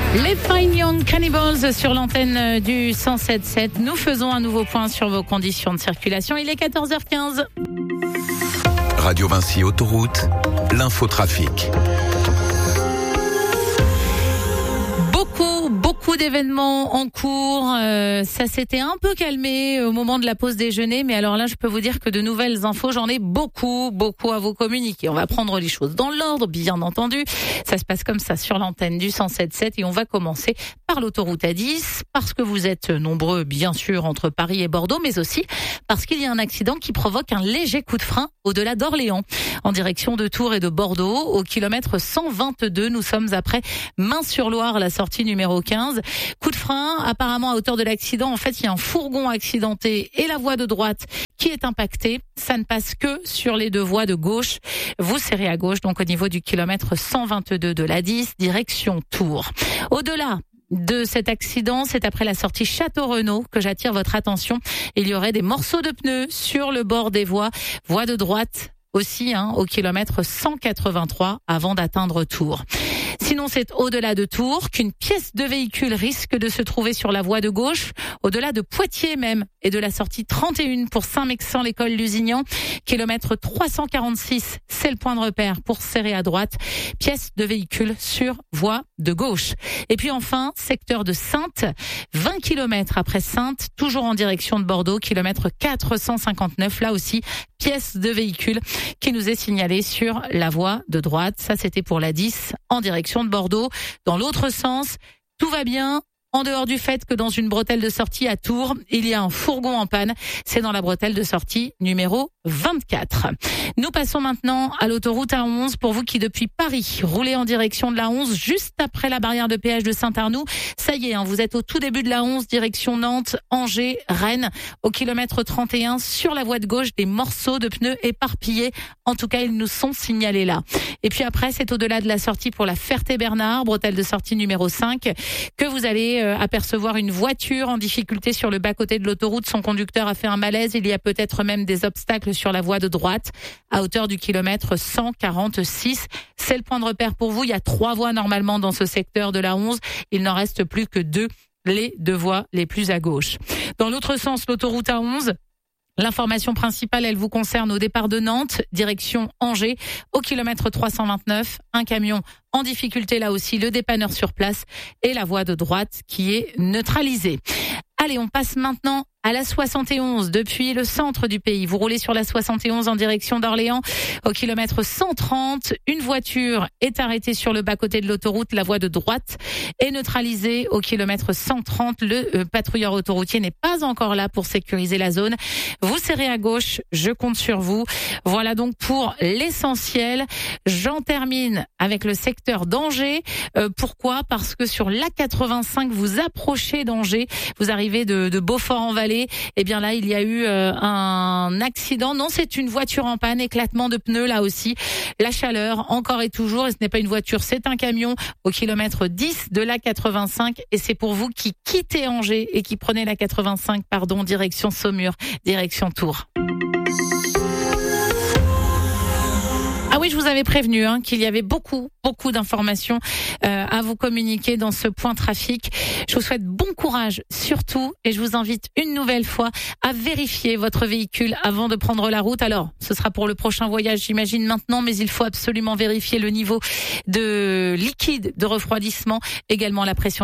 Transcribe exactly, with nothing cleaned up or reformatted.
Les Fine Young Cannibals sur l'antenne du cent sept sept. Nous faisons un nouveau point sur vos conditions de circulation. Il est quatorze heures quinze. Radio Vinci Autoroute, l'infotrafic. Beaucoup, beaucoup d'événements en cours. Euh, ça s'était un peu calmé au moment de la pause déjeuner, mais alors là, je peux vous dire que de nouvelles infos, j'en ai beaucoup, beaucoup à vous communiquer. On va prendre les choses dans l'ordre, bien entendu. Ça se passe comme ça sur l'antenne du cent sept sept et on va commencer par l'autoroute A dix, parce que vous êtes nombreux, bien sûr, entre Paris et Bordeaux, mais aussi parce qu'il y a un accident qui provoque un léger coup de frein au-delà d'Orléans. En direction de Tours et de Bordeaux, au kilomètre cent vingt-deux, nous sommes après Main-sur-Loire, la sortie numéro quinze. Coup de frein, apparemment à hauteur de l'accident. En fait, il y a un fourgon accidenté et la voie de droite qui est impactée. Ça ne passe que sur les deux voies de gauche. Vous serrez à gauche, donc au niveau du kilomètre cent vingt-deux de l'A dix, direction Tours. Au-delà de cet accident, c'est après la sortie Château-Renaud que j'attire votre attention. Il y aurait des morceaux de pneus sur le bord des voies. Voie de droite aussi, hein, au kilomètre cent quatre-vingt-trois avant d'atteindre Tours. Sinon, c'est au-delà de Tours qu'une pièce de véhicule risque de se trouver sur la voie de gauche, au-delà de Poitiers même, et de la sortie trente et un pour Saint-Mexan, l'école Lusignan, kilomètre trois cent quarante-six, c'est le point de repère pour serrer à droite, pièce de véhicule sur voie de gauche. Et puis enfin, secteur de Saintes, vingt kilomètres après Saintes, toujours en direction de Bordeaux, kilomètre quatre cent cinquante-neuf, là aussi, pièce de véhicule qui nous est signalée sur la voie de droite. Ça, c'était pour l'A dix en direction de Bordeaux. Dans l'autre sens, tout va bien. En dehors du fait que dans une bretelle de sortie à Tours, il y a un fourgon en panne. C'est dans la bretelle de sortie numéro vingt-quatre. Nous passons maintenant à l'autoroute A onze. Pour vous qui, depuis Paris, roulez en direction de l'A onze, juste après la barrière de péage de Saint-Arnoux. Ça y est, hein, vous êtes au tout début de l'A onze, direction Nantes, Angers, Rennes. Au kilomètre trente et un, sur la voie de gauche, des morceaux de pneus éparpillés. En tout cas, ils nous sont signalés là. Et puis après, c'est au-delà de la sortie pour la Ferté-Bernard, bretelle de sortie numéro cinq, que vous allez apercevoir une voiture en difficulté sur le bas-côté de l'autoroute. Son conducteur a fait un malaise. Il y a peut-être même des obstacles sur la voie de droite à hauteur du kilomètre cent quarante-six. C'est le point de repère pour vous. Il y a trois voies normalement dans ce secteur de l'A onze. Il n'en reste plus que deux, les deux voies les plus à gauche. Dans l'autre sens, l'autoroute A onze, l'information principale, elle vous concerne au départ de Nantes, direction Angers, au kilomètre trois cent vingt-neuf, un camion en difficulté là aussi, le dépanneur sur place et la voie de droite qui est neutralisée. Allez, on passe maintenant à la soixante et onze, depuis le centre du pays. Vous roulez sur la soixante et onze en direction d'Orléans, au kilomètre cent trente. Une voiture est arrêtée sur le bas-côté de l'autoroute. La voie de droite est neutralisée au kilomètre cent trente. Le euh, patrouilleur autoroutier n'est pas encore là pour sécuriser la zone. Vous serrez à gauche, je compte sur vous. Voilà donc pour l'essentiel. J'en termine avec le secteur d'Angers. Euh, pourquoi ? Parce que sur l'A quatre-vingt-cinq, vous approchez d'Angers. Vous arrivez de, de Beaufort-en-Vallée. Eh bien là, il y a eu euh, un accident. Non, c'est une voiture en panne, éclatement de pneus là aussi. La chaleur, encore et toujours. Et ce n'est pas une voiture, c'est un camion au kilomètre dix de l'A quatre-vingt-cinq. Et c'est pour vous qui quittez Angers et qui prenez l'A quatre-vingt-cinq, pardon, direction Saumur, direction Tours. Ah oui, je vous avais prévenu hein, qu'il y avait beaucoup, beaucoup d'informations euh, à vous communiquer dans ce point trafic. Je vous souhaite bon courage surtout et je vous invite une nouvelle fois à vérifier votre véhicule avant de prendre la route. Alors, ce sera pour le prochain voyage, j'imagine maintenant, mais il faut absolument vérifier le niveau de liquide de refroidissement, également la pression